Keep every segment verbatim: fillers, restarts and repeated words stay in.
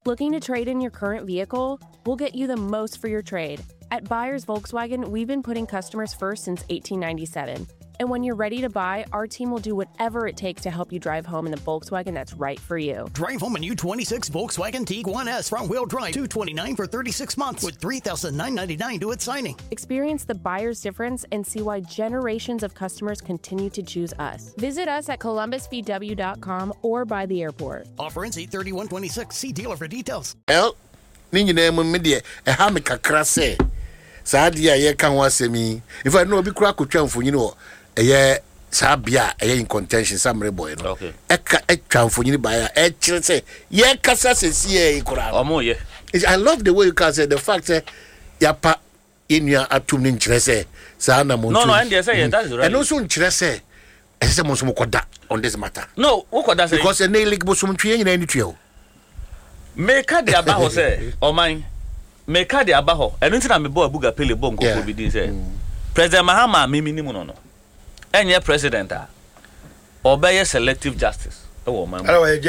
Looking to trade in your current vehicle? We'll get you the most for your trade. At Buyers Volkswagen, we've been putting customers first since eighteen ninety-seven. And when you're ready to buy, our team will do whatever it takes to help you drive home in the Volkswagen that's right for you. Drive home a new twenty-six Volkswagen Tiguan S front-wheel drive, two hundred twenty-nine dollars for thirty-six months with three thousand nine hundred ninety-nine dollars to its signing. Experience the buyer's difference and see why generations of customers continue to choose us. Visit us at columbus v w dot com or by the airport. Offer ends eight thirty-one twenty-six. See dealer for details. El, ninyi na emu media e ha me kakra se. Sa dia ye kan wa semi. If I know obi kura kotwa mfonyi no eye sabia eye in contention samre boy no. Okay. Eka etwa mfonyi ba ya e kire se ye kasa se sie e kura. Omo ye. I love the way you can say the fact that ya pa inua atum ni nkire se sa na mo. No no, and they say that is right. And also nkire se e se mo so mo koda on this matter. No, what koda say? Because na league bo so mo twe nyina ni twe. Make the abaho say o man make the abaho eno ntina me bo abuga pele bo nkoko bi din say President Mahama me minimu no no enye president a obey selective justice e wo man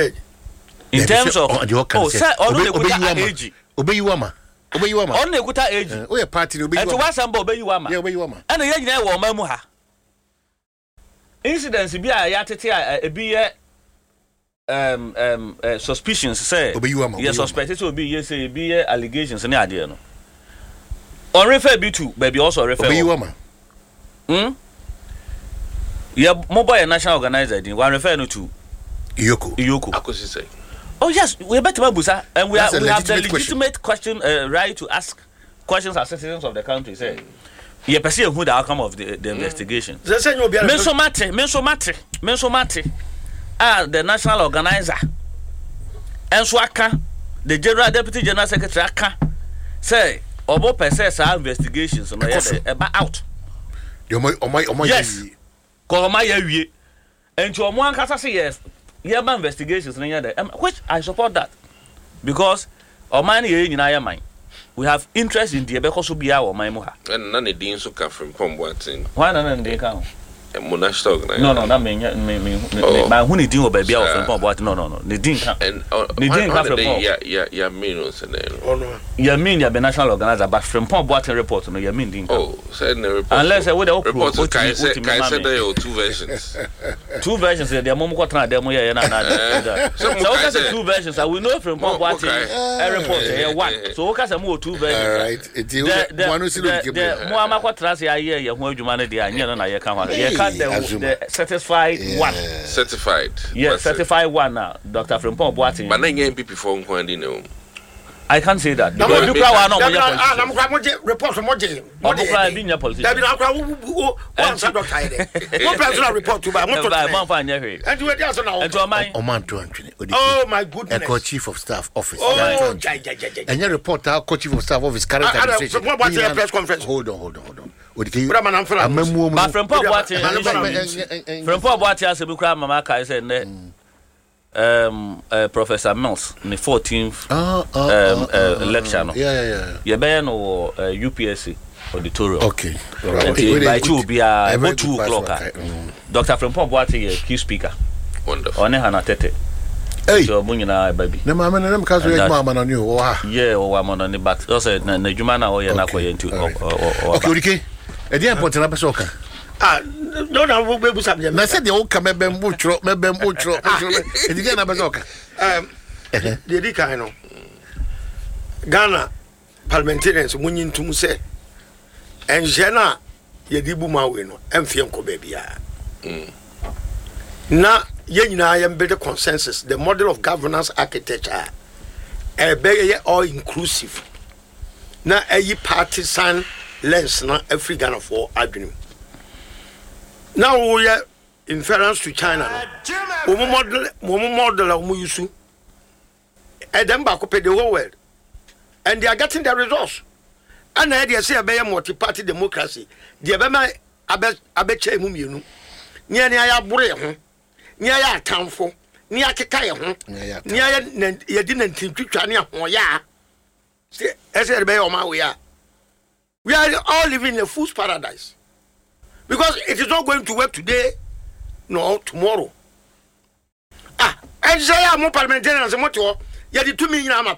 in terms of oh say onu ekuta age obey you ama obey you ama onu ekuta age o ye party obey you ama eto wasamba obey you ama yeah obey you ama ena ye nyina e wo man mu ha incidents bi a ya tete a ebi ye um um uh, suspicions say yes suspected to be yes say be allegations any idea no on refer be to baby also refer obey you ama hmm yeah mobile national organizer din one refer no to Iyoko Iyoko akosi say oh yes we better babusa and we, are, we have the legitimate question, question uh, right to ask questions as citizens of the country say you perceive who the outcome of the, the mm. investigation menso mate menso mate menso mate ah the national organizer enso aka the general deputy general secretary aka say obo process our investigations no ye eba out yo my o my o my yes ko ma ya wie enti omo ankasa say yes ye ba investigations no ye there which I support that because o man ye nyina ye man we have interest in the ebekoso bia o man mu ha and na ne din so ka from Pomboatin why na na ndin ka Monastal organizer. No, no, that me me me me. But who need to baby out from Pombo? No, no, no. They didn't come. And they didn't come from Pombo. Yeah, yeah, yeah. Me no say no. Oh no. You mean you be national organizer, but from Pombo report no. You mean didn't come. Oh, say no report. Unless I would have report. Kai say kai say there are two versions. Two versions. They are more than them. Yeah, na na. So what say two versions? I will know from Pombo a report. Yeah, one. So what say more two versions? All right. It is one who see the more amako trans ya yeah yeah. Who you manage there? You know na you come. You can't the certified yeah. one. Certified. Yeah, certified one now. Doctor Frimpong Boating. But then you N P P for Nkwandi no. I can't say that. Because you crowd no more. I'm going to report from Moje. Moje being your politician. There be no crowd who one side doctor here. One personal report to by motor. Man find here. And you dey answer now. And to my Oman two hundred. Oh my goodness. A co-chief of staff office. Oh, yeah, yeah, yeah, yeah. And your report our co-chief of staff office current administration. What about press conference? Hold on, hold on, hold on. But from Paul Boating, from Paul Boating, as we cry, Mama Kai said, um, uh, Professor Mills, in the fourteenth uh, uh, um, uh, uh, lecture. No? Yeah, yeah, yeah. You better know uh, U P S C auditorium. Okay. Right. Okay. By two, be about two o'clock. Mm. Doctor from Paul Boating, a key speaker. Wonderful. On Hana Tete. Hey, so Munina, baby. No, mamma, no, because we have mamma on you. Yeah, or I'm on the back. Also, Najumana or Yanako into. Okay. E dia important na pesoka. Ah, no na wo bebu sabje. Na said the o ka mebe mutro, mebe mutro, mutro. E dia na pesoka. Um, the di kan no. Ghana parliamentarians munyin tum say enje na ye di bu ma we no emfie nko ba bia. Mm. Na ye nyina ye build consensus, the model of governance architecture e be all inclusive. Na ayi partisan lens na every Ghana for adwene. Now we are inference to China. No. We model, we model we use. And them back up the whole world, and they are getting their results. And they say a multi-party democracy. The Abema abe abeche muminu. Nia nia ya bure ho. Nia ya tamfo. Nia keka ye ho. Nia ya ye di nantintwitwa ne ho ya. See, ese be o ma we ya. We are all living in a fool's paradise. Because it is not going to work today, nor tomorrow. Ah, and say I'm more parliamentarian as a motor, yet the two million